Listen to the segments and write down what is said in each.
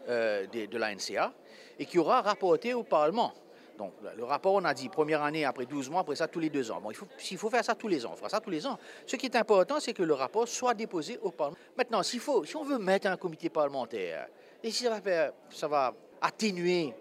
de la NCA et qui aura rapporté au Parlement. Donc, le rapport, on a dit, première année, après 12 mois, après ça, tous les 2 ans. Bon, s'il faut faire ça tous les ans, on fera ça tous les ans. Ce qui est important, c'est que le rapport soit déposé au Parlement. Maintenant, si on veut mettre un comité parlementaire, et si ça va atténuer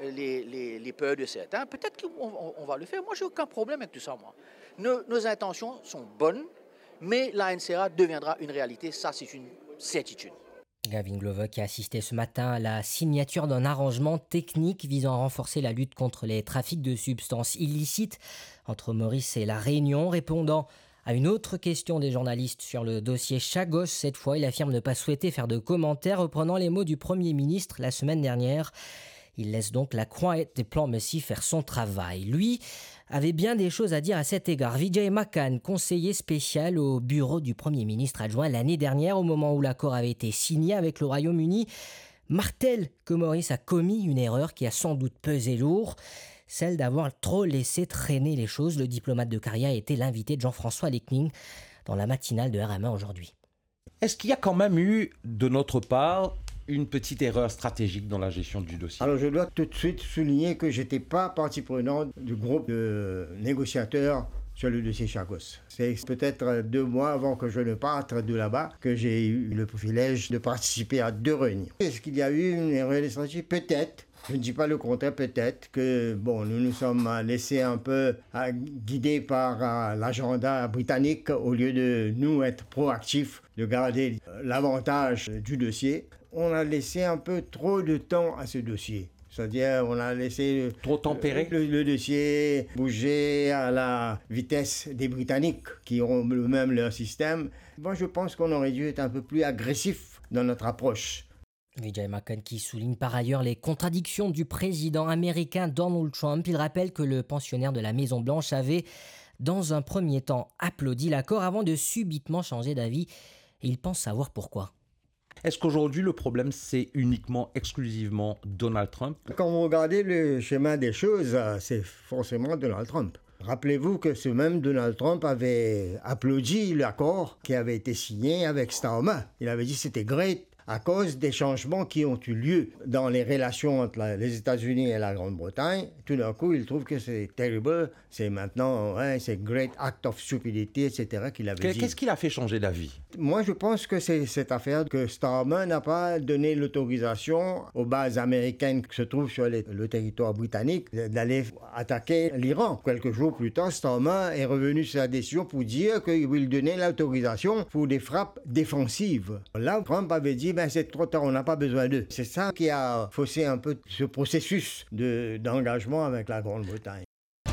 les peurs de certains, peut-être qu'on va le faire. Moi, j'ai aucun problème avec tout ça, moi. Nos intentions sont bonnes, mais la NCA deviendra une réalité, ça, c'est une certitude. Gavin Glover qui a assisté ce matin à la signature d'un arrangement technique visant à renforcer la lutte contre les trafics de substances illicites entre Maurice et La Réunion, répondant à une autre question des journalistes sur le dossier Chagos. Cette fois, il affirme ne pas souhaiter faire de commentaires, reprenant les mots du Premier ministre la semaine dernière. Il laisse donc la Quiet Diplomacy faire son travail. Lui avait bien des choses à dire à cet égard. Vijay Makan, conseiller spécial au bureau du Premier ministre adjoint l'année dernière, au moment où l'accord avait été signé avec le Royaume-Uni, martèle que Maurice a commis une erreur qui a sans doute pesé lourd, celle d'avoir trop laissé traîner les choses. Le diplomate de carrière était l'invité de Jean-François Lecning dans la matinale de RMA aujourd'hui. Est-ce qu'il y a quand même eu, de notre part, une petite erreur stratégique dans la gestion du dossier? Alors je dois tout de suite souligner que je n'étais pas partie prenante du groupe de négociateurs sur le dossier Chagos. C'est peut-être 2 mois avant que je ne parte de là-bas que j'ai eu le privilège de participer à 2 réunions. Est-ce qu'il y a eu une erreur de stratégie? Peut-être. Je ne dis pas le contraire, peut-être que nous nous sommes laissés un peu guidés par l'agenda britannique au lieu de nous être proactifs, de garder l'avantage du dossier. On a laissé un peu trop de temps à ce dossier. C'est-à-dire, on a laissé trop tempéré le dossier bouger à la vitesse des Britanniques qui ont eux-mêmes leur système. Moi, je pense qu'on aurait dû être un peu plus agressif dans notre approche. Vijay Makan qui souligne par ailleurs les contradictions du président américain Donald Trump. Il rappelle que le pensionnaire de la Maison-Blanche avait, dans un premier temps, applaudi l'accord avant de subitement changer d'avis. Et il pense savoir pourquoi. Est-ce qu'aujourd'hui, le problème, c'est uniquement, exclusivement Donald Trump? Quand vous regardez le chemin des choses, c'est forcément Donald Trump. Rappelez-vous que ce même Donald Trump avait applaudi l'accord qui avait été signé avec Starmer. Il avait dit que c'était great à cause des changements qui ont eu lieu dans les relations entre les États-Unis et la Grande-Bretagne. Tout d'un coup, il trouve que c'est terrible, c'est maintenant, c'est great act of stupidity, etc. qu'il avait dit. Qu'est-ce qui l'a fait changer d'avis? Moi, je pense que c'est cette affaire que Starmer n'a pas donné l'autorisation aux bases américaines qui se trouvent sur le territoire britannique d'aller attaquer l'Iran. Quelques jours plus tard, Starmer est revenu sur sa décision pour dire qu'il voulait donner l'autorisation pour des frappes défensives. Là, Trump avait dit c'est trop tard, on n'a pas besoin d'eux. C'est ça qui a faussé un peu ce processus d'engagement avec la Grande-Bretagne.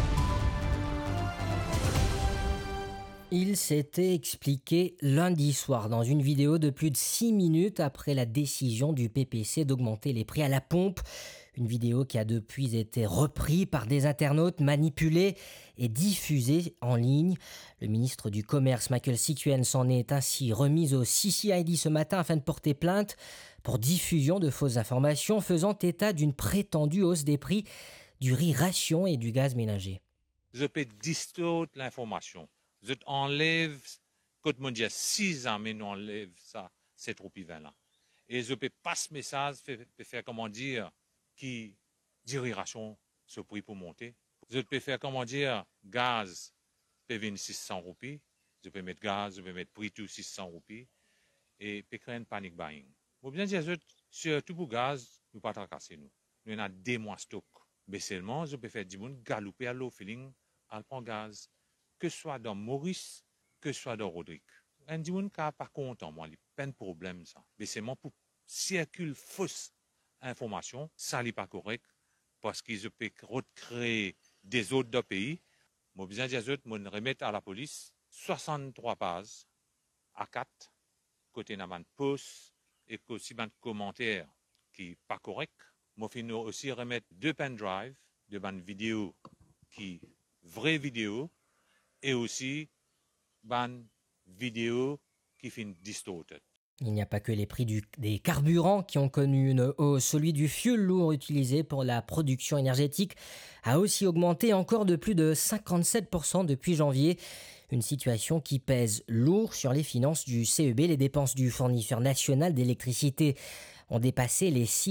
Il s'était expliqué lundi soir dans une vidéo de plus de 6 minutes après la décision du PPC d'augmenter les prix à la pompe. Une vidéo qui a depuis été reprise par des internautes, manipulée et diffusée en ligne. Le ministre du Commerce, Michael Sikuen, s'en est ainsi remis au CCID ce matin afin de porter plainte pour diffusion de fausses informations faisant état d'une prétendue hausse des prix du riz ration et du gaz ménager. Je peux distordre l'information. Je enlève, quand on dit 6 ans, mais nous enlève ça, c'est trop là. Et je peux passer ce message, faire comment dire, qui dirigeration ce prix pour monter. Je peux faire comment dire, gaz peut venir 600 roupies. Je peux mettre gaz, je peux mettre prix tout 600 roupies. Et peut créer une panic buying. Pour bien dire, surtout pour gaz, nous ne pas tracasser nous. Nous avons des mois stock. Mais seulement, je peux faire du monde galoper à l'eau feeling, à prendre gaz. Que ce soit dans Maurice, que ce soit dans Rodrigue. Un du monde qui n'a pas content, moi, il n'y a pas de problème, ça. Mais c'est moi pour circuler fausse information, ça n'est pas correct, parce qu'ils peuvent recréer des autres pays. Moi, besoin des autres, moi, remettre à la police 63 pages à 4, côté d'un post et aussi un commentaire qui n'est pas correct. Moi, je aussi remettre 2 pendrives de ban vidéo qui vraie vidéo et aussi ban vidéo qui fait distorted. Il n'y a pas que les prix des carburants qui ont connu une hausse. Celui du fioul lourd utilisé pour la production énergétique a aussi augmenté encore de plus de 57% depuis janvier. Une situation qui pèse lourd sur les finances du CEB. Les dépenses du fournisseur national d'électricité ont dépassé les 6